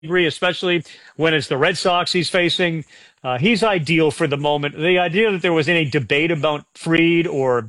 agree, especially when it's the Red Sox he's facing. He's ideal for the moment. The idea that there was any debate about Fried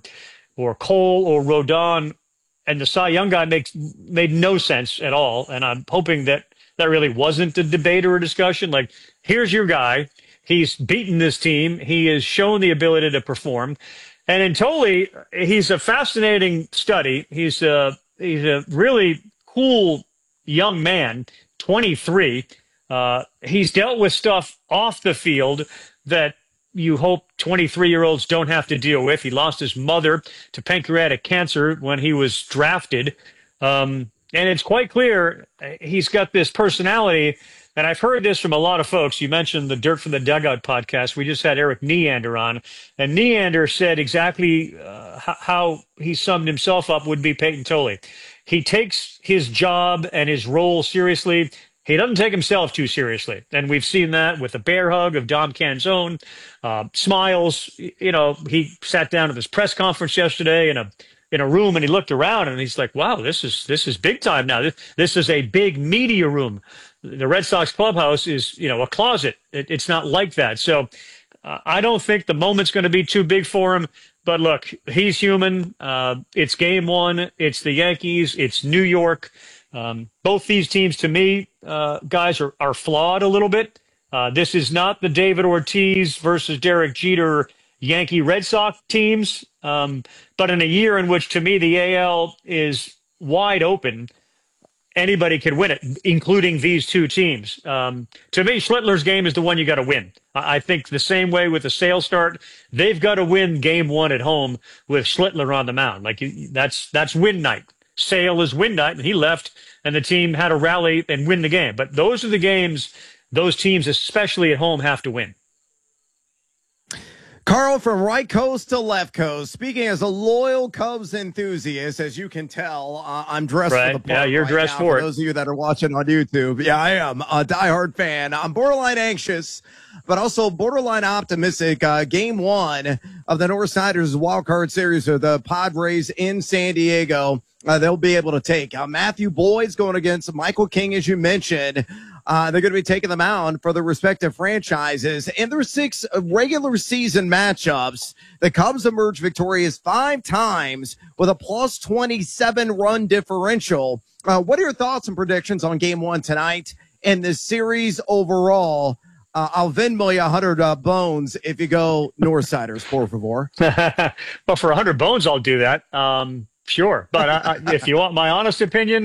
or Cole or Rodon and the Cy Young guy made no sense at all. And I'm hoping that that really wasn't a debate or a discussion. Like, here's your guy. He's beaten this team. He has shown the ability to perform. And in Tolley, he's a fascinating study. He's a really cool young man, 23. He's dealt with stuff off the field that you hope 23-year-olds don't have to deal with. He lost his mother to pancreatic cancer when he was drafted. And it's quite clear he's got this personality. And I've heard this from a lot of folks. You mentioned the Dirt from the Dugout podcast. We just had Eric Neander on. And Neander said exactly how he summed himself up would be Peyton Tolley. He takes his job and his role seriously. He doesn't take himself too seriously. And we've seen that with the bear hug of Dom Canzone. Smiles, he sat down at this press conference yesterday in a room and he looked around and he's like, wow, this is big time now. This is a big media room. The Red Sox clubhouse is, a closet. It's not like that. So I don't think the moment's going to be too big for him. But look, he's human. It's game one. It's the Yankees. It's New York. Both these teams, to me, guys, are flawed a little bit. This is not the David Ortiz versus Derek Jeter Yankee Red Sox teams. But in a year in which, to me, the AL is wide open, anybody could win it, including these two teams. To me, Schlittler's game is the one you got to win. I think the same way with the Sale start, they've got to win game one at home with Schlittler on the mound. Like, that's win night. Sale is win night, and he left, and the team had to rally and win the game. But those are the games those teams, especially at home, have to win. Carl, from right coast to left coast, speaking as a loyal Cubs enthusiast, as you can tell, I'm dressed for the part. Yeah, you're dressed for it. For those of you that are watching on YouTube, yeah, I am a diehard fan. I'm borderline anxious, but also borderline optimistic. Game one of the Northsiders Wild Card Series of the Padres in San Diego. They'll be able to take. Matthew Boyd's going against Michael King, as you mentioned. They're going to be taking the mound for the respective franchises. In their 6 regular season matchups, the Cubs emerged victorious 5 times with a plus 27 run differential. What are your thoughts and predictions on game one tonight and this series overall? I'll Venmo you 100 bones if you go Northsiders, por favor. Well, for 100 bones, I'll do that. Sure. But if you want my honest opinion,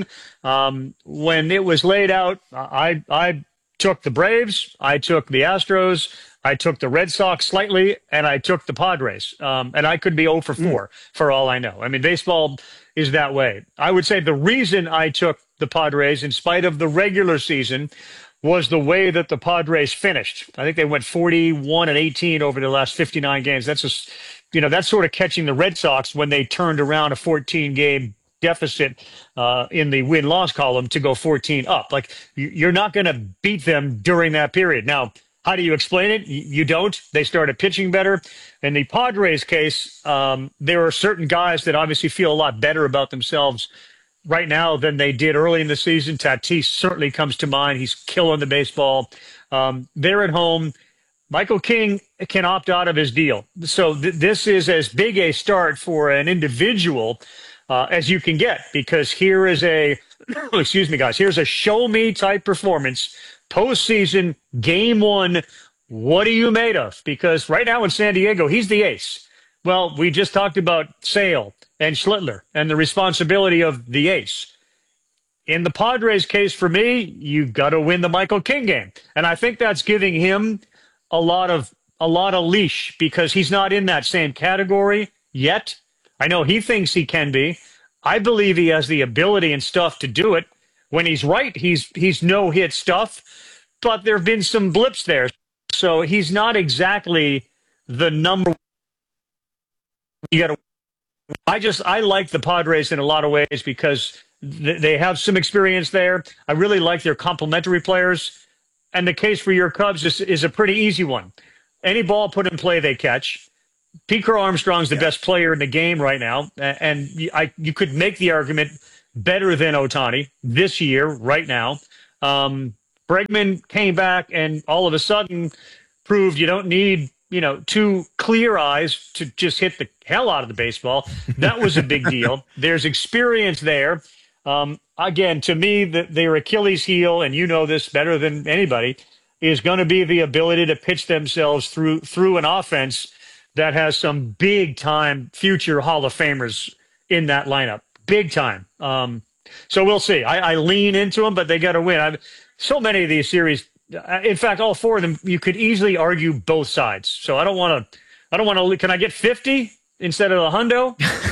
when it was laid out, I took the Braves, I took the Astros, I took the Red Sox slightly, and I took the Padres. And I could be 0 for 4 for all I know. I mean, baseball is that way. I would say the reason I took the Padres, in spite of the regular season, was the way that the Padres finished. I think they went 41-18 over the last 59 games. That's just, that's sort of catching the Red Sox when they turned around a 14-game deficit in the win-loss column to go 14 up. Like, you're not going to beat them during that period. Now, how do you explain it? You don't. They started pitching better. In the Padres case, there are certain guys that obviously feel a lot better about themselves right now than they did early in the season. Tatis certainly comes to mind. He's killing the baseball. They're at home. Michael King can opt out of his deal. So this is as big a start for an individual as you can get, because here is excuse me, guys, here's a show me type performance, postseason, game one. What are you made of? Because right now in San Diego, he's the ace. Well, we just talked about Sale and Schlittler and the responsibility of the ace. In the Padres case, for me, you've got to win the Michael King game. And I think that's giving him a lot of leash, because he's not in that same category yet. I know he thinks he can be. I believe he has the ability and stuff to do it. When he's right, he's no-hit stuff, but there have been some blips there. So he's not exactly the number one. You got to. I like the Padres in a lot of ways because they have some experience there. I really like their complementary players. And the case for your Cubs is a pretty easy one. Any ball put in play, they catch. Pete Crow Armstrong's the best player in the game right now. And you could make the argument better than Ohtani this year, right now. Bregman came back and all of a sudden proved you don't need, two clear eyes to just hit the hell out of the baseball. That was a big deal. There's experience there. Again, to me, their Achilles heel, and you know this better than anybody, is going to be the ability to pitch themselves through an offense that has some big-time future Hall of Famers in that lineup. Big time. So we'll see. I lean into them, but they got to win. So many of these series, in fact, all four of them, you could easily argue both sides. So I don't want to. Can I get 50 instead of a hundo?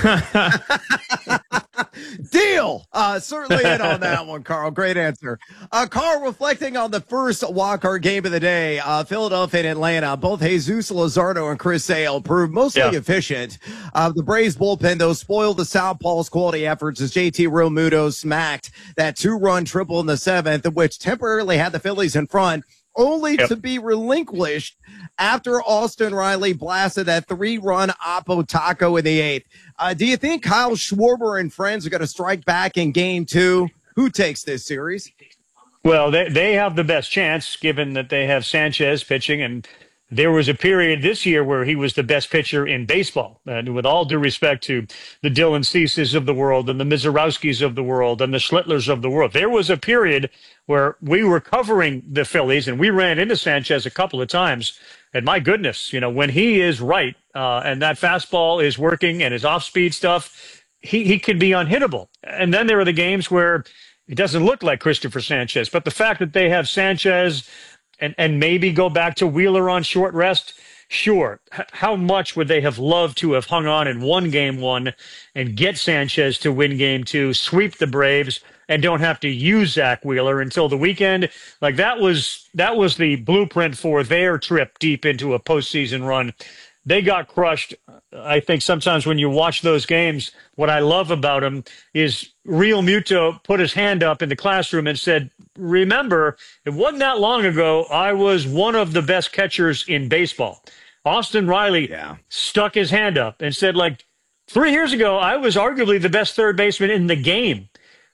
Deal. Certainly in on that one, Carl. Great answer. Carl, reflecting on the first wildcard game of the day, Philadelphia and Atlanta, both Jesus Luzardo and Chris Sale proved mostly efficient. The Braves bullpen, though, spoiled the Southpaw's quality efforts as JT Realmuto smacked that 2-run triple in the seventh, which temporarily had the Phillies in front, only to be relinquished after Austin Riley blasted that 3-run Oppo Taco in the eighth. Do you think Kyle Schwarber and friends are going to strike back in game two? Who takes this series? Well, they have the best chance, given that they have Sanchez pitching, and there was a period this year where he was the best pitcher in baseball. And with all due respect to the Dylan Ceases of the world and the Mizorowskis of the world and the Schlitlers of the world, there was a period where we were covering the Phillies and we ran into Sanchez a couple of times. And my goodness, when he is right and that fastball is working and his off-speed stuff, he could be unhittable. And then there are the games where it doesn't look like Christopher Sanchez. But the fact that they have Sanchez and maybe go back to Wheeler on short rest, sure. How much would they have loved to have hung on and won game one and get Sanchez to win game two, sweep the Braves, and don't have to use Zach Wheeler until the weekend? Like that was the blueprint for their trip deep into a postseason run. They got crushed. I think sometimes when you watch those games, what I love about them is Realmuto put his hand up in the classroom and said, remember, it wasn't that long ago, I was one of the best catchers in baseball. Austin Riley stuck his hand up and said, 3 years ago, I was arguably the best third baseman in the game.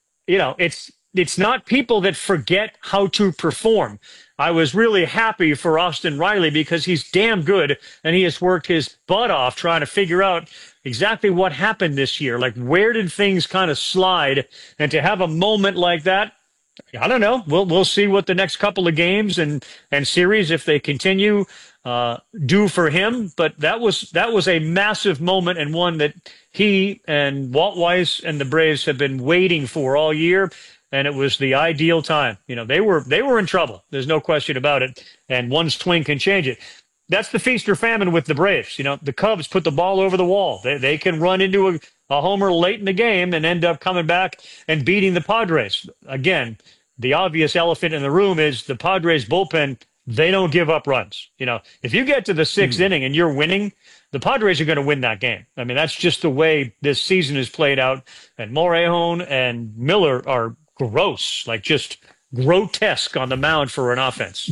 It's not people that forget how to perform. I was really happy for Austin Riley because he's damn good and he has worked his butt off trying to figure out exactly what happened this year. Like, where did things kind of slide? And to have a moment like that, I don't know. We'll see what the next couple of games and series, if they continue, do for him. But that was a massive moment and one that he and Walt Weiss and the Braves have been waiting for all year. And it was the ideal time. They were in trouble. There's no question about it. And one swing can change it. That's the feast or famine with the Braves. The Cubs put the ball over the wall. They can run into a homer late in the game and end up coming back and beating the Padres. Again, the obvious elephant in the room is the Padres bullpen. They don't give up runs. If you get to the sixth inning and you're winning, the Padres are going to win that game. I mean, that's just the way this season is played out. And Morejon and Miller are gross, just grotesque on the mound for an offense.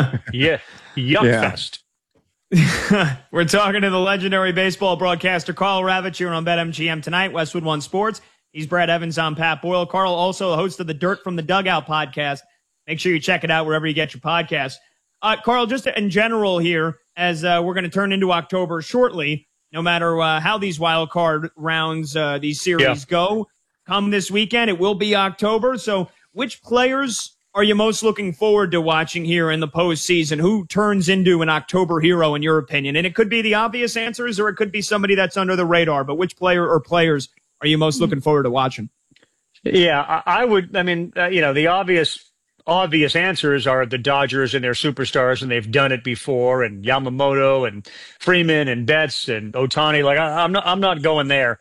Yuck fest. We're talking to the legendary baseball broadcaster Carl Ravitch here on BetMGM tonight, Westwood One Sports. He's Brad Evans. I'm Pat Boyle. Carl, also a host of the Dirt from the Dugout podcast. Make sure you check it out wherever you get your podcasts. Carl, just in general here, as we're going to turn into October shortly, no matter how these wild card rounds, these series go, come this weekend, it will be October. So which players are you most looking forward to watching here in the postseason? Who turns into an October hero, in your opinion? And it could be the obvious answers, or it could be somebody that's under the radar. But which player or players are you most looking forward to watching? Yeah, I would. I mean, the obvious answers are the Dodgers and their superstars, and they've done it before, and Yamamoto and Freeman and Betts and Ohtani. I'm not going there.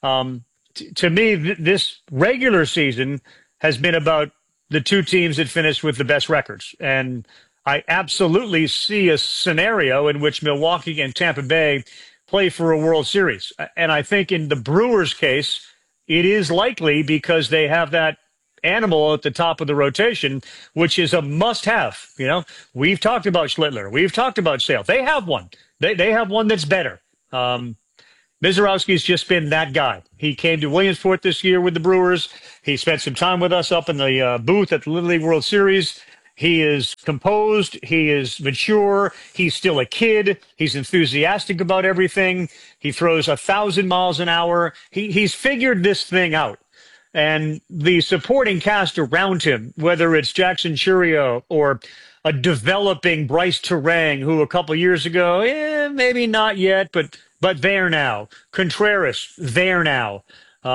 To me, this regular season has been about the two teams that finished with the best records. And I absolutely see a scenario in which Milwaukee and Tampa Bay play for a World Series. And I think in the Brewers' case, it is likely because they have that animal at the top of the rotation, which is a must-have. We've talked about Schlittler. We've talked about Sale. They have one. They have one that's better. Mizorowski's just been that guy. He came to Williamsport this year with the Brewers. He spent some time with us up in the booth at the Little League World Series. He is composed. He is mature. He's still a kid. He's enthusiastic about everything. He throws 1,000 miles an hour. He's figured this thing out. And the supporting cast around him, whether it's Jackson Chourio or a developing Bryce Terang, who a couple years ago, maybe not yet, but there now. Contreras, there now.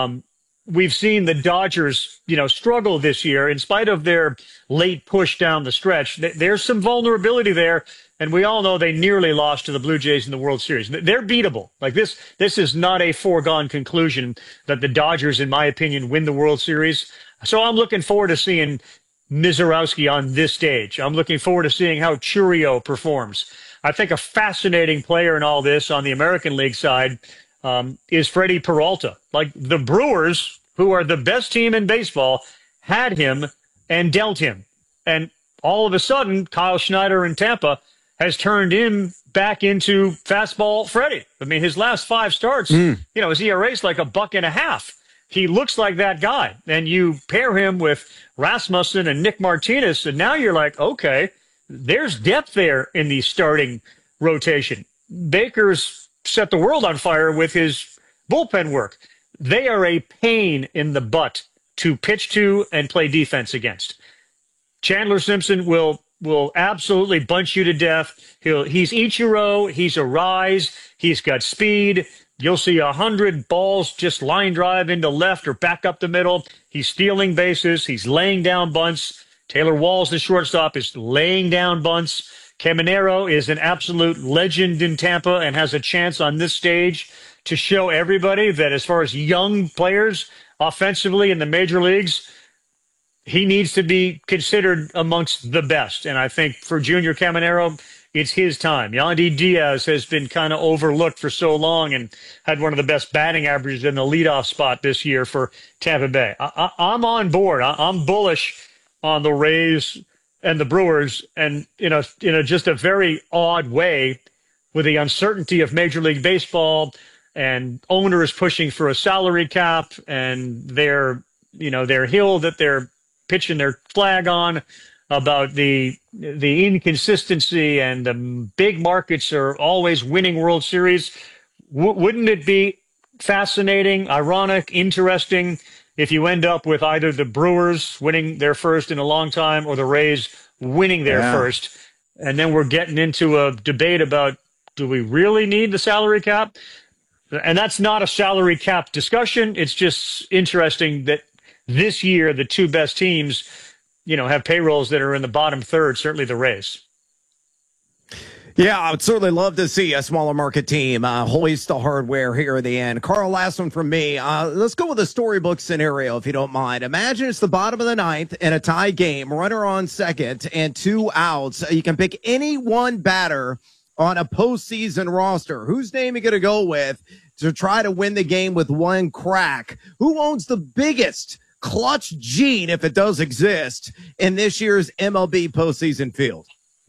We've seen the Dodgers, struggle this year in spite of their late push down the stretch. There's some vulnerability there, and we all know they nearly lost to the Blue Jays in the World Series. They're beatable. Like this is not a foregone conclusion that the Dodgers, in my opinion, win the World Series. So I'm looking forward to seeing Mizorowski on this stage. I'm looking forward to seeing how Chourio performs. I think a fascinating player in all this on the American League side is Freddie Peralta. Like the Brewers, who are the best team in baseball, had him and dealt him. And all of a sudden, Kyle Schneider in Tampa has turned him back into fastball Freddie. I mean, his last 5 starts, his ERA's like $1.50. He looks like that guy. And you pair him with Rasmussen and Nick Martinez, and now you're like, okay, there's depth there in the starting rotation. Baker's set the world on fire with his bullpen work. They are a pain in the butt to pitch to and play defense against. Chandler Simpson will absolutely bunch you to death. He's Ichiro. He's a rise. He's got speed. You'll see 100 balls just line drive into left or back up the middle. He's stealing bases. He's laying down bunts. Taylor Walls, the shortstop, is laying down bunts. Caminero is an absolute legend in Tampa and has a chance on this stage to show everybody that as far as young players offensively in the major leagues, he needs to be considered amongst the best. And I think for Junior Caminero, it's his time. Yandy Diaz has been kind of overlooked for so long and had one of the best batting averages in the leadoff spot this year for Tampa Bay. I'm on board. I'm bullish on the Rays and the Brewers, and in a just a very odd way, with the uncertainty of Major League Baseball and owners pushing for a salary cap and their hill that they're pitching their flag on about the inconsistency and the big markets are always winning World Series. Wouldn't it be fascinating, ironic, interesting if you end up with either the Brewers winning their first in a long time or the Rays winning their first? And then we're getting into a debate about, do we really need the salary cap? And that's not a salary cap discussion. It's just interesting that this year, the 2 best teams, have payrolls that are in the bottom third, certainly the Rays. Yeah, I would certainly love to see a smaller market team hoist the hardware here at the end. Carl, last one from me. Let's go with a storybook scenario, if you don't mind. Imagine it's the bottom of the 9th in a tie game, runner on second, and 2 outs. You can pick any one batter on a postseason roster. Whose name are you going to go with to try to win the game with one crack? Who owns the biggest clutch gene, if it does exist, in this year's MLB postseason field?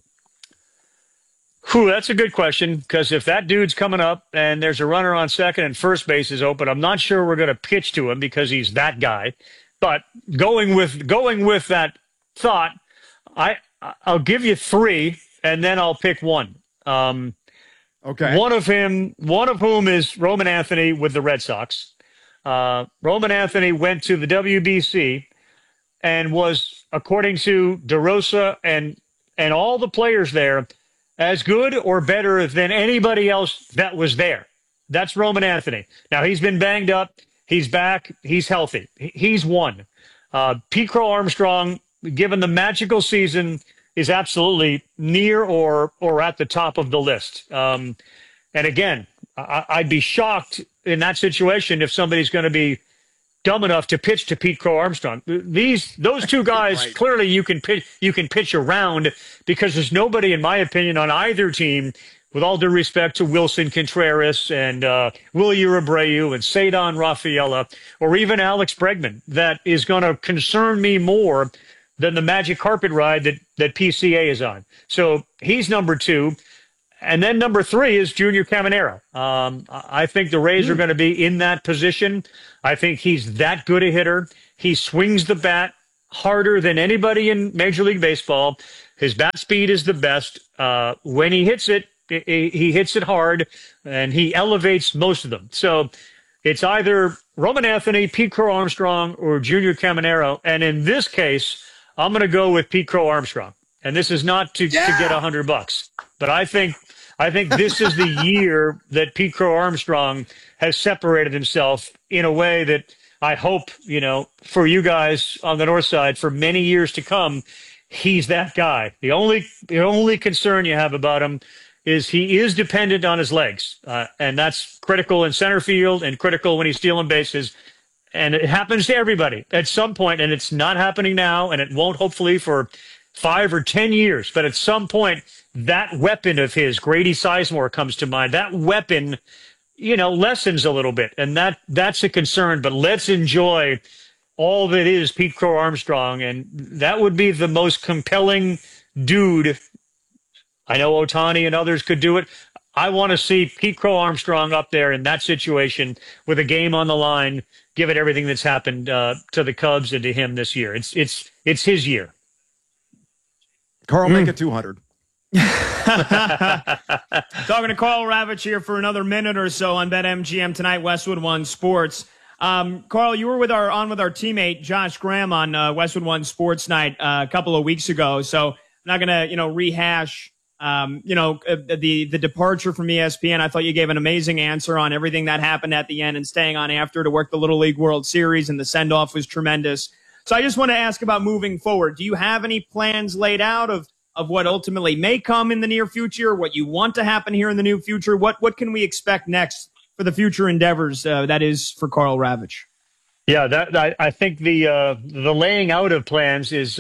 That's a good question, because if that dude's coming up and there's a runner on second and first base is open, I'm not sure we're going to pitch to him because he's that guy. But going with that thought, I'll give you 3 and then I'll pick one. Okay. One of whom is Roman Anthony with the Red Sox. Roman Anthony went to the WBC and was, according to DeRosa and all the players there, as good or better than anybody else that was there. That's Roman Anthony. Now, he's been banged up. He's back. He's healthy. He's one. Pete Crow Armstrong, given the magical season, is absolutely near or at the top of the list. And again, I'd be shocked in that situation if somebody's going to be dumb enough to pitch to Pete Crow Armstrong. Those 2 guys, right. Clearly you can pitch around, because there's nobody, in my opinion, on either team, with all due respect to Wilson Contreras and Wilyer Abreu and Cedar Rafaela, or even Alex Bregman, that is going to concern me more than the magic carpet ride that PCA is on. So he's number 2. And then number 3 is Junior Caminero. I think the Rays are going to be in that position. I think he's that good a hitter. He swings the bat harder than anybody in Major League Baseball. His bat speed is the best. When he hits it, he hits it hard, and he elevates most of them. So it's either Roman Anthony, Pete Crow Armstrong, or Junior Caminero. And in this case, I'm going to go with Pete Crow Armstrong. And this is not to get $100, but I think this is the year that Pete Crow Armstrong has separated himself in a way that I hope, for you guys on the north side for many years to come, he's that guy. The only concern you have about him is he is dependent on his legs, and that's critical in center field and critical when he's stealing bases. And it happens to everybody at some point, and it's not happening now, and it won't hopefully for 5 or 10 years. But at some point, that weapon of his, Grady Sizemore, comes to mind. That weapon, lessens a little bit, and that's a concern. But let's enjoy all that is Pete Crow Armstrong, and that would be the most compelling dude. I know Ohtani and others could do it. I want to see Pete Crow Armstrong up there in that situation with a game on the line, given everything that's happened to the Cubs and to him this year. It's his year. Carl, make it 200. Talking to Carl Ravitch here for another minute or so on BetMGM tonight, Westwood One Sports. Carl, you were on with our teammate Josh Graham on Westwood One Sports Night a couple of weeks ago. So I'm not gonna, rehash, the departure from ESPN. I thought you gave an amazing answer on everything that happened at the end and staying on after to work the Little League World Series, and the send off was tremendous. So I just want to ask about moving forward. Do you have any plans laid out of what ultimately may come in the near future, what you want to happen here in the near future? What can we expect next for the future endeavors, that is for Carl Ravitch? Yeah, I think the laying out of plans is,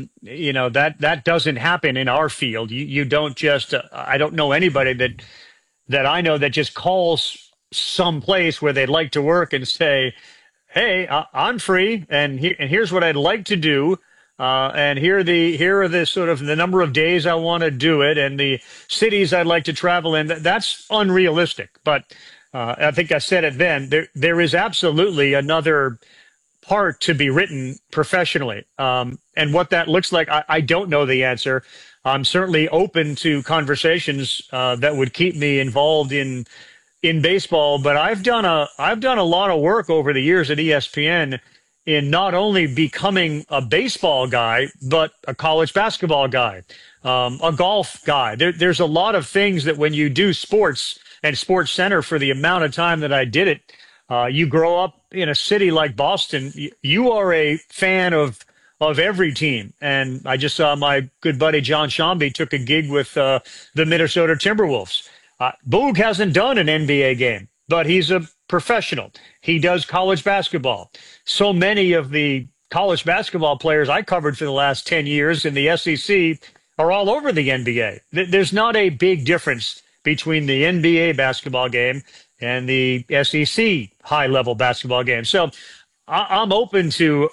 that doesn't happen in our field. You don't just, I don't know anybody that I know that just calls some place where they'd like to work and say, hey, I'm free, and here's what I'd like to do. And here are the sort of the number of days I want to do it and the cities I'd like to travel in. That's unrealistic. But I think I said it then. There is absolutely another part to be written professionally. And what that looks like, I don't know the answer. I'm certainly open to conversations that would keep me involved in baseball. But I've done a lot of work over the years at ESPN in not only becoming a baseball guy, but a college basketball guy, a golf guy. There's a lot of things that when you do sports and Sports Center for the amount of time that I did it, you grow up in a city like Boston, you are a fan of every team. And I just saw my good buddy John Shambi took a gig with the Minnesota Timberwolves. Boog hasn't done an NBA game, but he's a professional. He does college basketball. So many of the college basketball players I covered for the last 10 years in the SEC are all over the NBA. There's not a big difference between the NBA basketball game and the SEC high-level basketball game. So I'm open to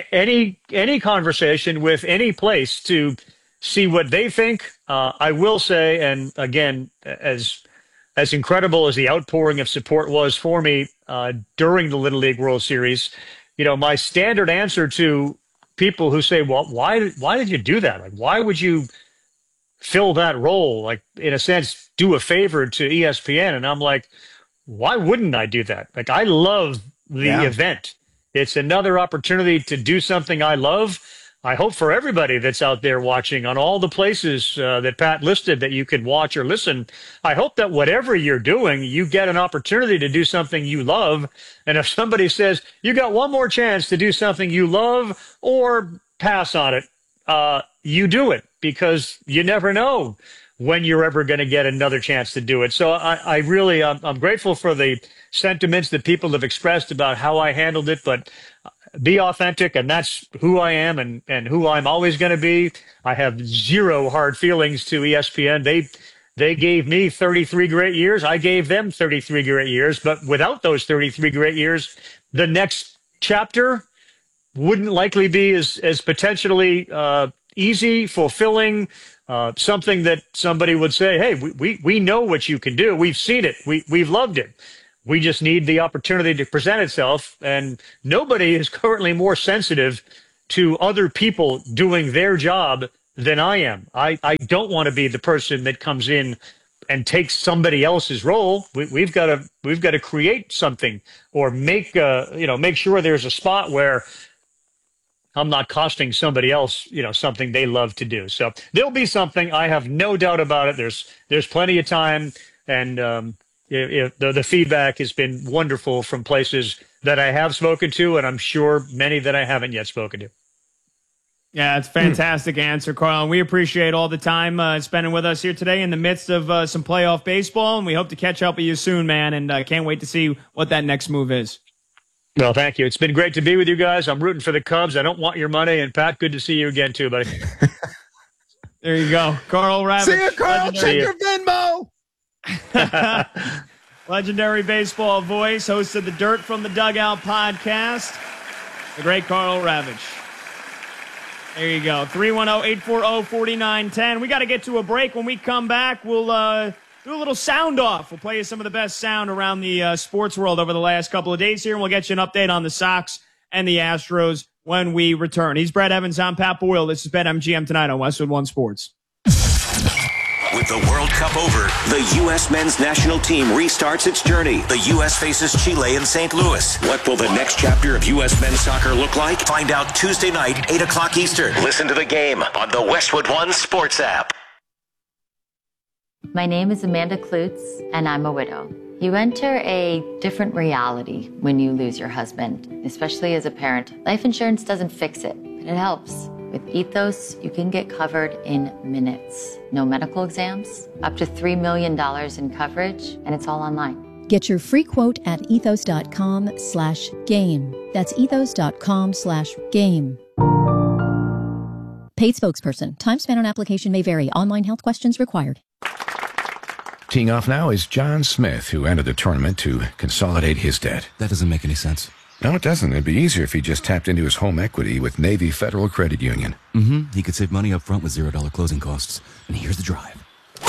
any conversation with any place to see what they think. I will say, and again, as incredible as the outpouring of support was for me during the Little League World Series, my standard answer to people who say, well, why did you do that? Like, why would you fill that role? Like, in a sense, do a favor to ESPN. And I'm like, why wouldn't I do that? Like, I love the event. It's another opportunity to do something I love. I hope for everybody that's out there watching on all the places that Pat listed that you can watch or listen, I hope that whatever you're doing, you get an opportunity to do something you love. And if somebody says, you got one more chance to do something you love or pass on it, you do it, because you never know when you're ever going to get another chance to do it. So I really, I'm grateful for the sentiments that people have expressed about how I handled it, but be authentic, and that's who I am and who I'm always going to be. I have zero hard feelings to ESPN. They gave me 33 great years. I gave them 33 great years, but without those 33 great years, the next chapter wouldn't likely be as potentially easy, fulfilling, something that somebody would say, hey, we know what you can do. We've seen it. We've loved it. We just need the opportunity to present itself. And nobody is currently more sensitive to other people doing their job than I am. I don't want to be the person that comes in and takes somebody else's role. We've got to create something, or make sure there's a spot where I'm not costing somebody else, something they love to do. So there'll be something. I have no doubt about it. There's plenty of time, and the feedback has been wonderful from places that I have spoken to, and I'm sure many that I haven't yet spoken to. Yeah, it's a fantastic answer, Carl. And we appreciate all the time spending with us here today in the midst of some playoff baseball. And we hope to catch up with you soon, man. And can't wait to see what that next move is. Well, thank you. It's been great to be with you guys. I'm rooting for the Cubs. I don't want your money. And Pat, good to see you again too, buddy. There you go. Carl Ravitch. See you, Carl. Check your Venmo. Legendary baseball voice, host of the Dirt from the Dugout podcast, the great Carl Ravitch. There you go. 310-840-4910. We got to get to a break. When we come back, we'll do a little sound off. We'll play you some of the best sound around the sports world over the last couple of days here, and we'll get you an update on the Sox and the Astros when we return. He's Brad Evans. I'm Pat Boyle. This is BetMGM tonight on Westwood One Sports. With the World Cup over, the U.S. men's national team restarts its journey. The U.S. faces Chile in St. Louis. What will the next chapter of U.S. men's soccer look like? Find out Tuesday night, 8 o'clock Eastern. Listen to the game on the Westwood One Sports app. My name is Amanda Klutz, and I'm a widow. You enter a different reality when you lose your husband, especially as a parent. Life insurance doesn't fix it, but it helps. With Ethos, you can get covered in minutes. No medical exams, up to $3 million in coverage, and it's all online. Get your free quote at ethos.com/game. That's ethos.com/game. Paid spokesperson. Time spent on application may vary. Online health questions required. Teeing off now is John Smith, who entered the tournament to consolidate his debt. That doesn't make any sense. No, it doesn't. It'd be easier if he just tapped into his home equity with Navy Federal Credit Union. He could save money up front with $0 closing costs. And here's the drive.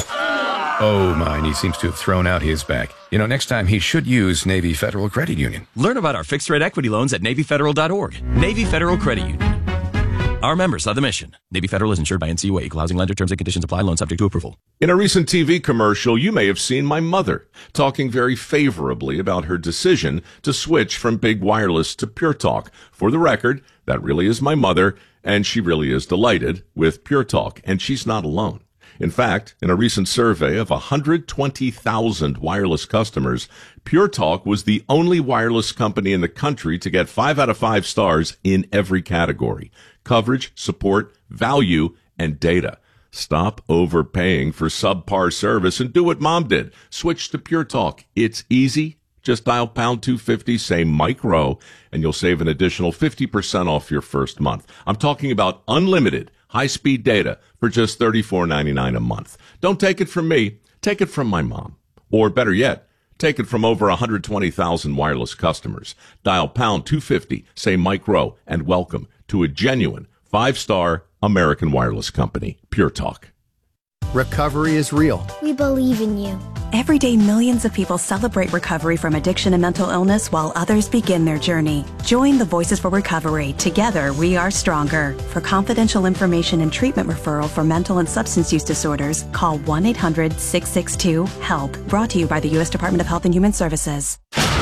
Oh, mine. He seems to have thrown out his back. Next time he should use Navy Federal Credit Union. Learn about our fixed-rate equity loans at NavyFederal.org. Navy Federal Credit Union. Our members of the mission. Navy Federal is insured by NCUA. Equal housing lender. Terms and conditions apply. Loan subject to approval. In a recent TV commercial, you may have seen my mother talking very favorably about her decision to switch from Big Wireless to Pure Talk. For the record, that really is my mother, and she really is delighted with Pure Talk, and she's not alone. In fact, in a recent survey of 120,000 wireless customers, Pure Talk was the only wireless company in the country to get 5 out of 5 stars in every category: coverage, support, value, and data. Stop overpaying for subpar service and do what Mom did. Switch to Pure Talk. It's easy. Just dial pound 250, say Mike Rowe, and you'll save an additional 50% off your first month. I'm talking about unlimited high-speed data for just $34.99 a month. Don't take it from me. Take it from my mom. Or better yet, take it from over 120,000 wireless customers. Dial pound 250, say Mike Rowe, and welcome to a genuine 5-star American wireless company, Pure Talk. Recovery is real. We believe in you. Every day, millions of people celebrate recovery from addiction and mental illness while others begin their journey. Join the Voices for Recovery. Together, we are stronger. For confidential information and treatment referral for mental and substance use disorders, call 1-800-662-HELP. Brought to you by the U.S. Department of Health and Human Services.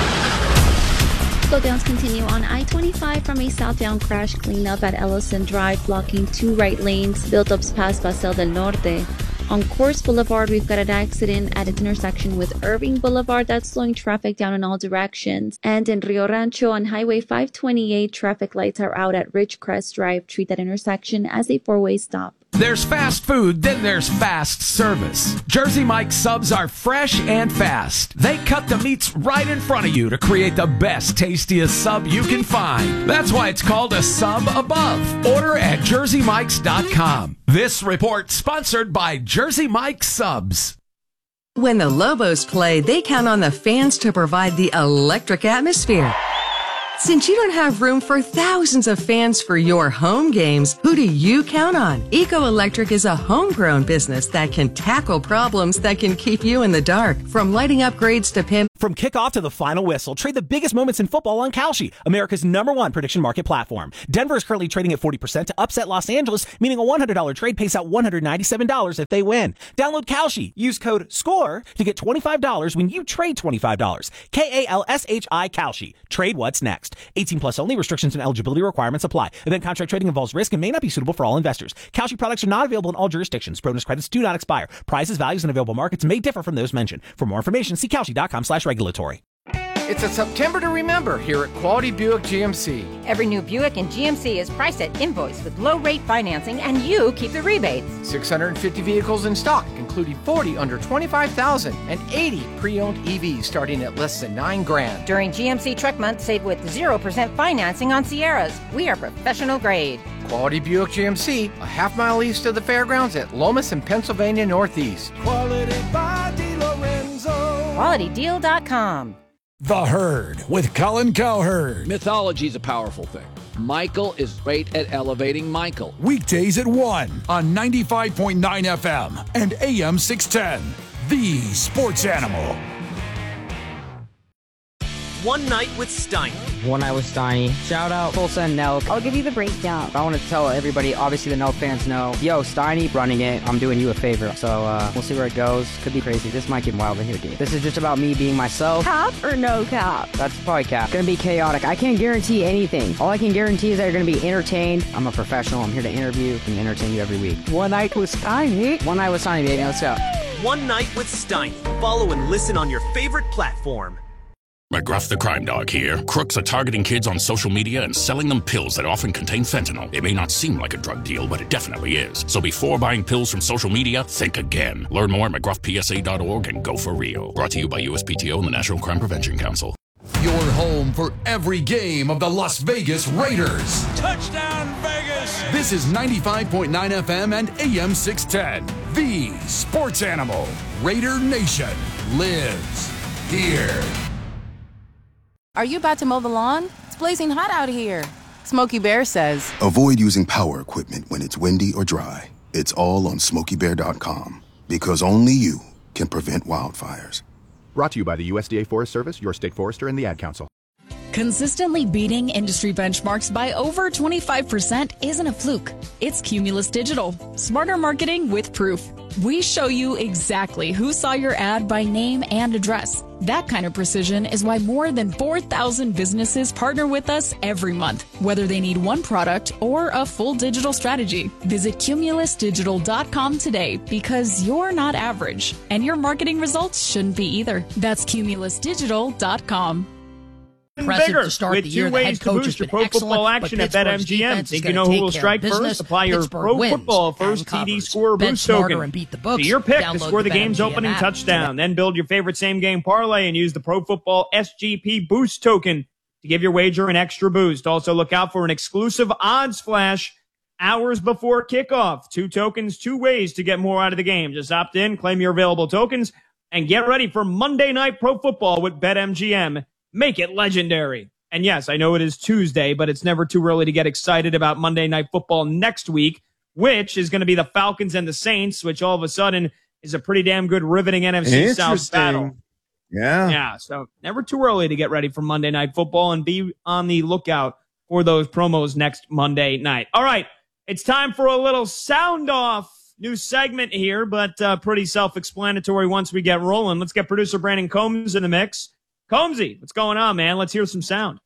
Slowdowns continue on I-25 from a southbound crash cleanup at Ellison Drive, blocking 2 right lanes, built up past Paseo del Norte. On Course Boulevard, we've got an accident at its intersection with Irving Boulevard that's slowing traffic down in all directions. And in Rio Rancho on Highway 528, traffic lights are out at Ridgecrest Drive. Treat that intersection as a 4-way stop. There's fast food, then there's fast service. Jersey Mike's subs are fresh and fast. They cut the meats right in front of you to create the best, tastiest sub you can find. That's why it's called a sub above. Order at jerseymikes.com. This report sponsored by Jersey Mike's Subs. When the Lobos play, they count on the fans to provide the electric atmosphere. Since you don't have room for thousands of fans for your home games, who do you count on? Eco Electric is a homegrown business that can tackle problems that can keep you in the dark. From lighting upgrades to PIM. From kickoff to the final whistle, trade the biggest moments in football on Kalshi, America's #1 prediction market platform. Denver is currently trading at 40% to upset Los Angeles, meaning a $100 trade pays out $197 if they win. Download Kalshi. Use code SCORE to get $25 when you trade $25. KALSHI Kalshi. Trade what's next. 18 plus only. Restrictions and eligibility requirements apply. Event contract trading involves risk and may not be suitable for all investors. Kalshi products are not available in all jurisdictions. Bonus credits do not expire. Prices, values, and available markets may differ from those mentioned. For more information, see Kalshi.com/regulatory. It's a September to remember here at Quality Buick GMC. Every new Buick in GMC is priced at invoice with low-rate financing, and you keep the rebates. 650 vehicles in stock, including 40 under $25,000 and 80 pre-owned EVs starting at less than $9,000. During GMC Truck Month, save with 0% financing on Sierras. We are professional grade. Quality Buick GMC, a half-mile east of the fairgrounds at Lomas and Pennsylvania Northeast. Quality by DeLorenzo. QualityDeal.com. The Herd with Colin Cowherd. Mythology is a powerful thing. Michael is great at elevating Michael. Weekdays at 1 on 95.9 FM and AM 610. The Sports Animal. One Night with Steiny. One Night with Steiny. Shout out Tulsa and Nelk. I'll give you the breakdown. I want to tell everybody, obviously the Nelk fans know, yo, Steiny running it, I'm doing you a favor. So we'll see where it goes. Could be crazy. This might get wild in here, dude. This is just about me being myself. Cap or no cap? That's probably cap. Gonna be chaotic. I can't guarantee anything. All I can guarantee is that you're gonna be entertained. I'm a professional. I'm here to interview and entertain you every week. One Night with Steiny. One Night with Steiny, baby. Let's go. One Night with Steiny. Follow and listen on your favorite platform. McGruff the Crime Dog here. Crooks are targeting kids on social media and selling them pills that often contain fentanyl. It may not seem like a drug deal, but it definitely is. So before buying pills from social media, think again. Learn more at McGruffPSA.org and go for real. Brought to you by USPTO and the National Crime Prevention Council. Your home for every game of the Las Vegas Raiders. Touchdown, Vegas! This is 95.9 FM and AM 610. The Sports Animal. Raider Nation lives here. Are you about to mow the lawn? It's blazing hot out here. Smokey Bear says, avoid using power equipment when it's windy or dry. It's all on SmokeyBear.com. Because only you can prevent wildfires. Brought to you by the USDA Forest Service, your state forester, and the Ad Council. Consistently beating industry benchmarks by over 25% isn't a fluke. It's Cumulus Digital. Smarter marketing with proof. We show you exactly who saw your ad by name and address. That kind of precision is why more than 4,000 businesses partner with us every month, whether they need one product or a full digital strategy. Visit CumulusDigital.com today because you're not average, and your marketing results shouldn't be either. That's CumulusDigital.com. Impressive to start the year. The head coach has been excellent. Pro football action at BetMGM. Think you know who will strike first? Apply your Pro Football First TD Scorer Boost token to your pick to score the game's opening touchdown. Then build your favorite same-game parlay and use the Pro Football SGP Boost token to give your wager an extra boost. Also, look out for an exclusive odds flash hours before kickoff. 2 tokens, 2 ways to get more out of the game. Just opt in, claim your available tokens, and get ready for Monday Night Pro Football with BetMGM. Make it legendary. And yes, I know it is Tuesday, but it's never too early to get excited about Monday Night Football next week, which is going to be the Falcons and the Saints, which all of a sudden is a pretty damn good riveting NFC South battle. Yeah, so never too early to get ready for Monday Night Football and be on the lookout for those promos next Monday night. All right, it's time for a little sound off. New segment here, but pretty self-explanatory once we get rolling. Let's get producer Brandon Combs in the mix. Combsy, what's going on, man? Let's hear some sound.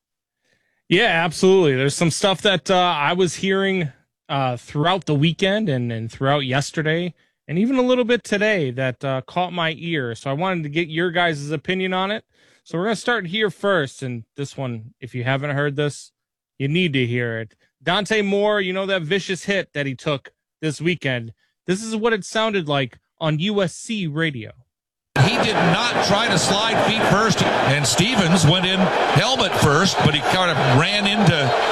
Yeah, absolutely. There's some stuff that I was hearing throughout the weekend and throughout yesterday, and even a little bit today that caught my ear. So I wanted to get your guys' opinion on it. So we're going to start here first. And this one, if you haven't heard this, you need to hear it. Dante Moore, you know that vicious hit that he took this weekend. This is what it sounded like on USC radio. He did not try to slide feet first, and Stevens went in helmet first, but he kind of ran into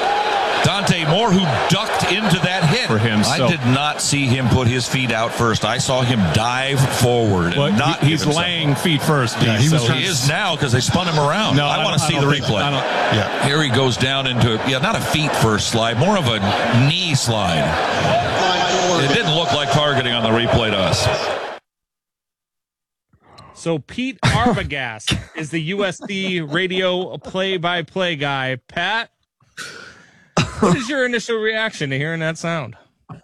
Dante Moore, who ducked into that hit. For him, I did not see him put his feet out first. I saw him dive forward. Well, and not he's laying feet first. Yeah, he is now because they spun him around. No, I want to see the replay. Here he goes down into, not a feet first slide, more of a knee slide. It didn't look like targeting on the replay to us. So Pete Arbogast is the USC radio play-by-play guy. Pat, what is your initial reaction to hearing that sound?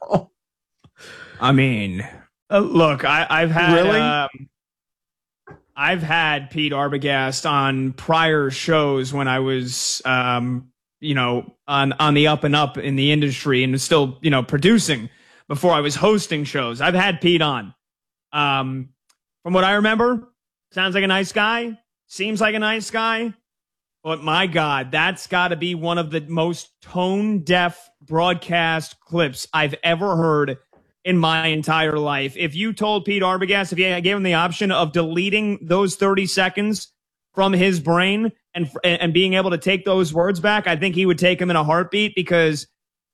I mean, look, I've had I've had Pete Arbogast on prior shows when I was, on the up and up in the industry and still, producing before I was hosting shows. I've had Pete on. From what I remember, sounds like a nice guy, seems like a nice guy, but my God, that's got to be one of the most tone-deaf broadcast clips I've ever heard in my entire life. If you told Pete Arbogast, if you gave him the option of deleting those 30 seconds from his brain and being able to take those words back, I think he would take them in a heartbeat, because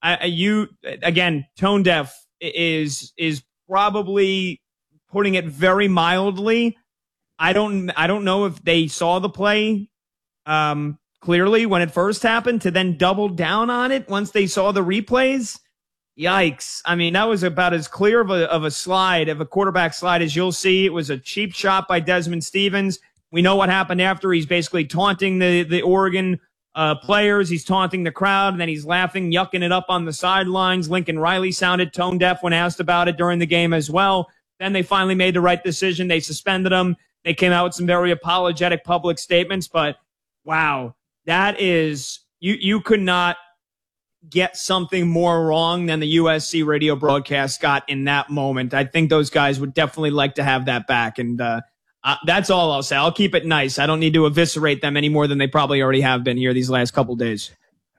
tone deaf is probably putting it very mildly. I don't know if they saw the play clearly when it first happened to then double down on it once they saw the replays. Yikes. I mean, that was about as clear of a quarterback slide as you'll see. It was a cheap shot by Desmond Stevens. We know what happened after. He's basically taunting the Oregon players. He's taunting the crowd, and then he's laughing, yucking it up on the sidelines. Lincoln Riley sounded tone deaf when asked about it during the game as well. Then they finally made the right decision. They suspended him. They came out with some very apologetic public statements, but wow, that is, you could not get something more wrong than the USC radio broadcast got in that moment. I think those guys would definitely like to have that back. And that's all I'll say. I'll keep it nice. I don't need to eviscerate them any more than they probably already have been here these last couple days.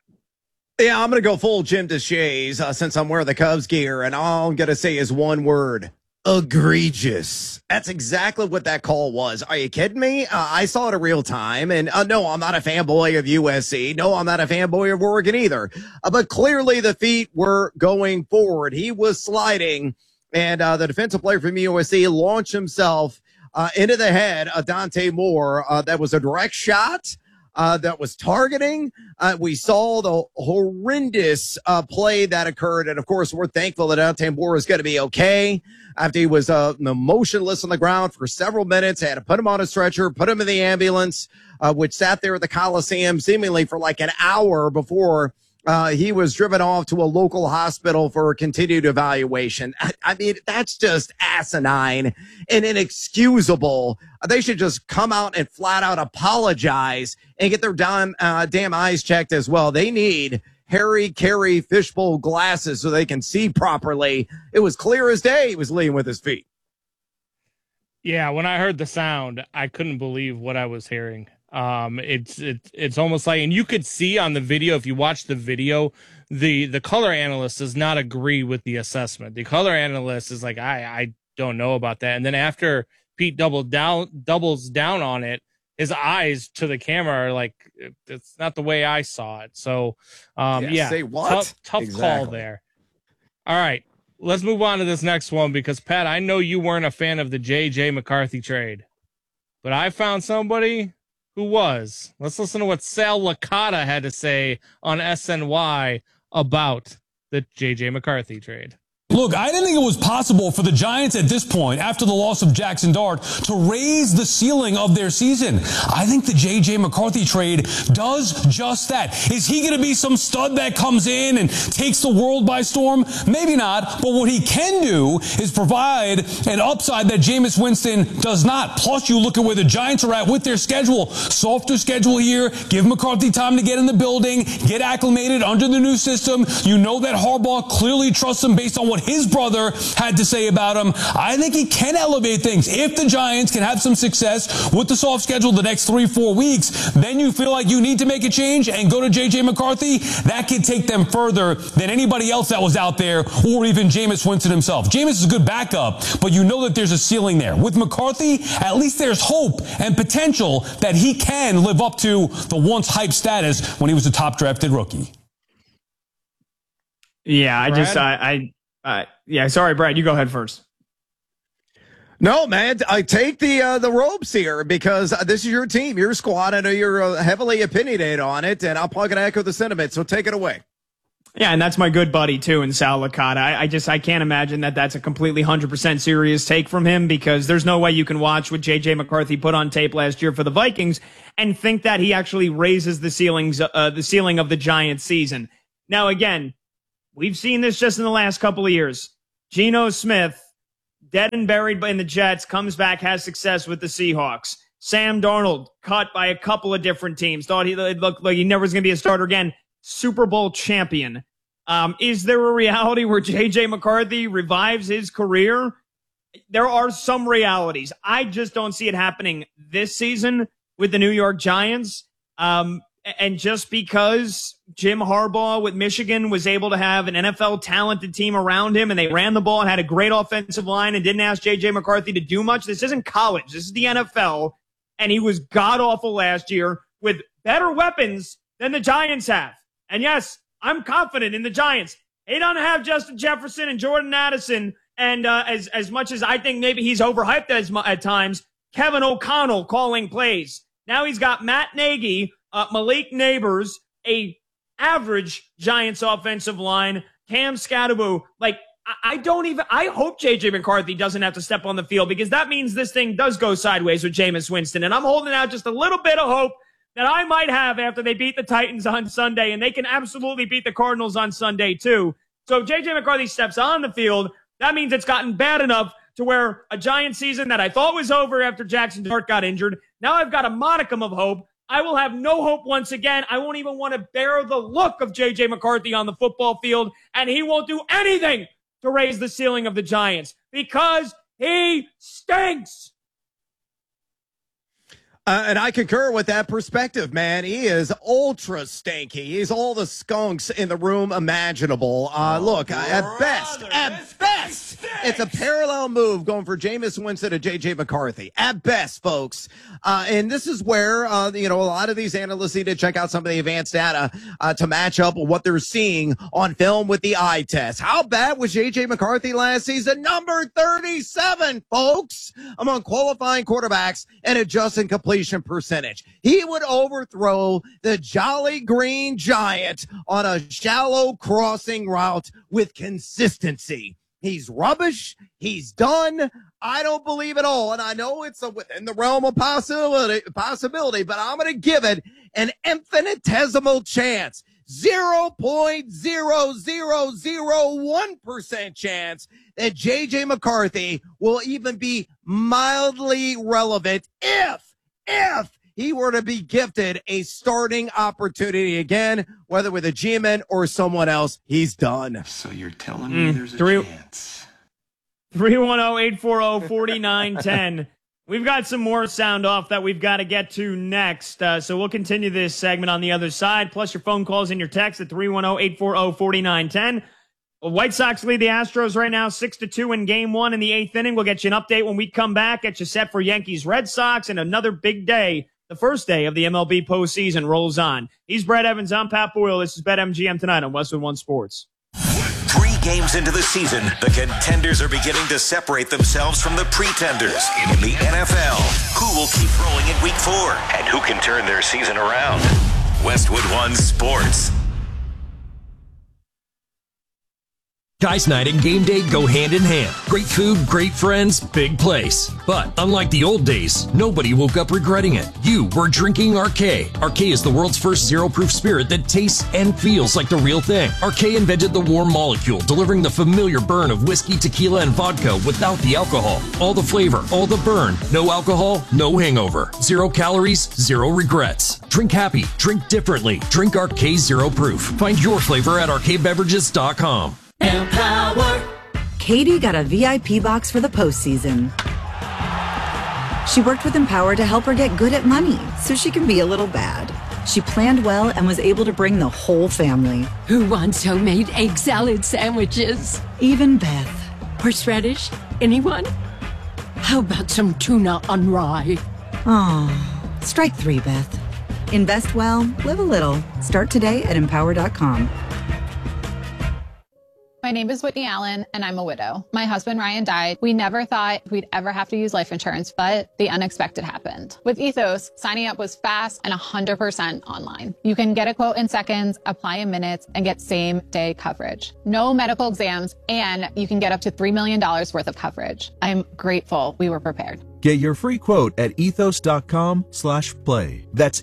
Yeah, I'm going to go full Jim DeShays since I'm wearing the Cubs gear, and all I'm going to say is one word: egregious. That's exactly what that call was. Are you kidding me? I saw it in real time, and no, I'm not a fanboy of USC. No, I'm not a fanboy of Oregon either. But clearly the feet were going forward. He was sliding, and the defensive player from USC launched himself into the head of Dante Moore. That was a direct shot. That was targeting. We saw the horrendous play that occurred. And, of course, we're thankful that Dante Moore is going to be okay after he was motionless on the ground for several minutes. Had to put him on a stretcher, put him in the ambulance, which sat there at the Coliseum seemingly for like an hour before he was driven off to a local hospital for continued evaluation. I mean, that's just asinine and inexcusable. They should just come out and flat out apologize and get their damn eyes checked as well. They need Harry Carey fishbowl glasses so they can see properly. It was clear as day he was leading with his feet. Yeah, when I heard the sound, I couldn't believe what I was hearing. It's almost like, and you could see on the video, if you watch the video, the color analyst does not agree with the assessment. The color analyst is like, I don't know about that. And then after Pete doubles down on it, his eyes to the camera are like, it's not the way I saw it. So, say what? Tough exactly. Call there. All right, let's move on to this next one, because Pat, I know you weren't a fan of the J.J. McCarthy trade, but I found somebody who was. Let's listen to what Sal Licata had to say on SNY about the J.J. McCarthy trade. Look, I didn't think it was possible for the Giants at this point, after the loss of Jackson Dart, to raise the ceiling of their season. I think the J.J. McCarthy trade does just that. Is he going to be some stud that comes in and takes the world by storm? Maybe not, but what he can do is provide an upside that Jameis Winston does not. Plus, you look at where the Giants are at with their schedule. Softer schedule here. Give McCarthy time to get in the building, get acclimated under the new system. You know that Harbaugh clearly trusts him based on what his brother had to say about him. I think he can elevate things. If the Giants can have some success with the soft schedule the next 3-4 weeks, then you feel like you need to make a change and go to J.J. McCarthy. That can take them further than anybody else that was out there, or even Jameis Winston himself. Jameis is a good backup, but you know that there's a ceiling there. With McCarthy, at least there's hope and potential that he can live up to the once hype status when he was a top drafted rookie. Yeah, sorry, Brad, you go ahead first. No, man, I take the ropes here because this is your team, your squad. I know you're heavily opinionated on it, and I'm probably going to echo the sentiment, so take it away. Yeah, and that's my good buddy, too, in Sal Licata. I can't imagine that that's a completely 100% serious take from him, because there's no way you can watch what J.J. McCarthy put on tape last year for the Vikings and think that he actually raises the ceiling of the Giants season. Now, again, we've seen this just in the last couple of years. Geno Smith, dead and buried in the Jets, comes back, has success with the Seahawks. Sam Darnold, cut by a couple of different teams, thought he looked like he never was going to be a starter again. Super Bowl champion. Is there a reality where J.J. McCarthy revives his career? There are some realities. I just don't see it happening this season with the New York Giants. And just because Jim Harbaugh with Michigan was able to have an NFL talented team around him, and they ran the ball and had a great offensive line and didn't ask J.J. McCarthy to do much. This isn't college. This is the NFL. And he was god-awful last year with better weapons than the Giants have. And yes, I'm confident in the Giants. They don't have Justin Jefferson and Jordan Addison. And as much as I think maybe he's overhyped at times, Kevin O'Connell calling plays. Now he's got Matt Nagy, Malik Neighbors, a average Giants offensive line, Cam Scatterbo. Like, I hope J.J. McCarthy doesn't have to step on the field, because that means this thing does go sideways with Jameis Winston. And I'm holding out just a little bit of hope that I might have after they beat the Titans on Sunday, and they can absolutely beat the Cardinals on Sunday too. So if J.J. McCarthy steps on the field, that means it's gotten bad enough to where a Giants season that I thought was over after Jackson Dart got injured, now I've got a modicum of hope. I will have no hope once again. I won't even want to bear the look of J.J. McCarthy on the football field, and he won't do anything to raise the ceiling of the Giants, because he stinks. And I concur with that perspective, man. He is ultra stanky. He's all the skunks in the room imaginable. Look, at best, it's a parallel move going for Jameis Winston to J.J. McCarthy. At best, folks. And this is where, a lot of these analysts need to check out some of the advanced data to match up with what they're seeing on film with the eye test. How bad was J.J. McCarthy last season? Number 37, folks, among qualifying quarterbacks and adjusting completion percentage. He would overthrow the Jolly Green Giant on a shallow crossing route with consistency. He's rubbish. He's done. I don't believe it all. And I know it's within the realm of possibility, but I'm going to give it an infinitesimal chance. 0.0001% chance that J.J. McCarthy will even be mildly relevant if he were to be gifted a starting opportunity again, whether with a G-Man or someone else. He's done. So you're telling me there's a chance. 310-840-4910. We've got some more sound off that we've got to get to next. So we'll continue this segment on the other side, plus your phone calls and your text at 310-840-4910. White Sox lead the Astros right now 6-2 in game one in the eighth inning. We'll get you an update when we come back. Get you set for Yankees Red Sox, and another big day. The first day of the MLB postseason rolls on. He's Brad Evans. I'm Pat Boyle. This is BetMGM tonight on Westwood One Sports. 3 games into the season, the contenders are beginning to separate themselves from the pretenders in the NFL. Who will keep rolling in week 4 and who can turn their season around? Westwood One Sports. Guys Night and game day go hand in hand. Great food, great friends, big place. But unlike the old days, nobody woke up regretting it. You were drinking Arcade. Arcade is the world's first zero-proof spirit that tastes and feels like the real thing. Arcade invented the warm molecule, delivering the familiar burn of whiskey, tequila, and vodka without the alcohol. All the flavor, all the burn. No alcohol, no hangover. 0 calories, 0 regrets. Drink happy, drink differently. Drink Arcade Zero Proof. Find your flavor at arcadebeverages.com. Empower. Katie got a VIP box for the postseason. She worked with Empower to help her get good at money so she can be a little bad. She planned well and was able to bring the whole family. Who wants homemade egg salad sandwiches? Even Beth. Horseradish? Anyone? How about some tuna on rye? Oh, strike 3, Beth. Invest well, live a little. Start today at Empower.com. My My name is Whitney Allen, and I'm a widow. My husband, Ryan, died. We never thought we'd ever have to use life insurance, but the unexpected happened. With Ethos, signing up was fast and 100% online. You can get a quote in seconds, apply in minutes, and get same-day coverage. No medical exams, and you can get up to $3 million worth of coverage. I'm grateful we were prepared. Get your free quote at ethos.com/play. That's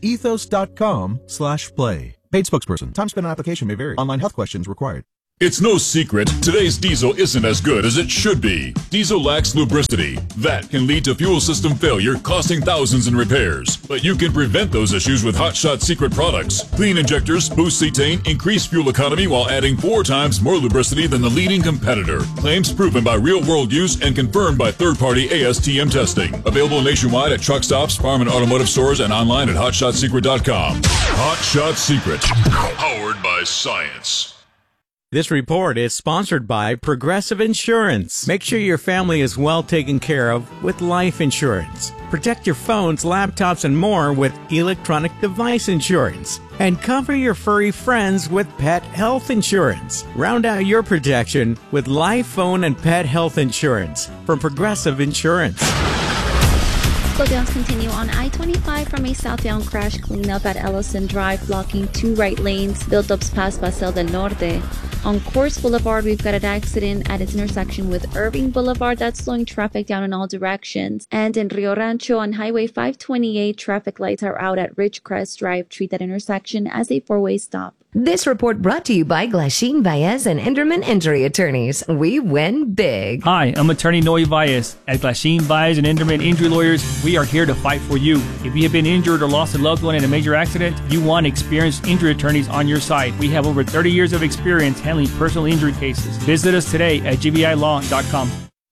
ethos.com/play. Paid spokesperson. Time spent on application may vary. Online health questions required. It's no secret, today's diesel isn't as good as it should be. Diesel lacks lubricity. That can lead to fuel system failure, costing thousands in repairs. But you can prevent those issues with Hot Shot Secret products. Clean injectors, boost cetane, increase fuel economy while adding 4 times more lubricity than the leading competitor. Claims proven by real-world use and confirmed by third-party ASTM testing. Available nationwide at truck stops, farm and automotive stores, and online at hotshotsecret.com. Hot Shot Secret. Powered by science. This report is sponsored by Progressive Insurance. Make sure your family is well taken care of with life insurance. Protect your phones, laptops, and more with electronic device insurance. And cover your furry friends with pet health insurance. Round out your protection with life, phone, and pet health insurance from Progressive Insurance. Slowdowns continue on I-25 from a southbound crash cleanup at Ellison Drive, blocking 2 right lanes. Build-ups past Paseo del Norte. On Coors Boulevard, we've got an accident at its intersection with Irving Boulevard that's slowing traffic down in all directions. And in Rio Rancho on Highway 528, traffic lights are out at Ridgecrest Drive. Treat that intersection as a 4-way stop. This report brought to you by Glasheen Baez and Enderman Injury Attorneys. We win big. Hi, I'm attorney Noe Baez. At Glasheen Baez and Enderman Injury Lawyers, we are here to fight for you. If you have been injured or lost a loved one in a major accident, you want experienced injury attorneys on your side. We have over 30 years of experience handling personal injury cases. Visit us today at gvilaw.com.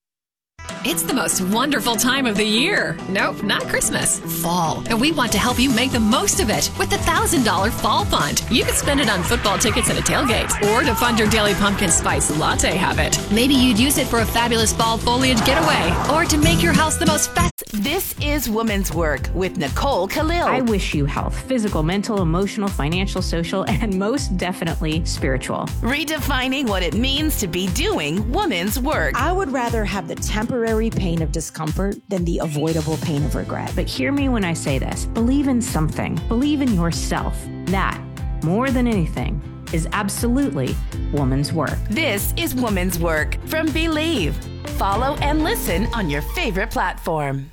It's the most wonderful time of the year. Nope, not Christmas. Fall. And we want to help you make the most of it with the $1,000 Fall Fund. You can spend it on football tickets and a tailgate, or to fund your daily pumpkin spice latte habit. Maybe you'd use it for a fabulous fall foliage getaway, or to make your house the most festive. This is Woman's Work with Nicole Khalil. I wish you health, physical, mental, emotional, financial, social, and most definitely spiritual. Redefining what it means to be doing woman's work. I would rather have the temporary pain of discomfort than the avoidable pain of regret. But hear me when I say this. Believe in something. Believe in yourself. That, more than anything, is absolutely woman's work. This is Woman's Work from Believe. Follow and listen on your favorite platform.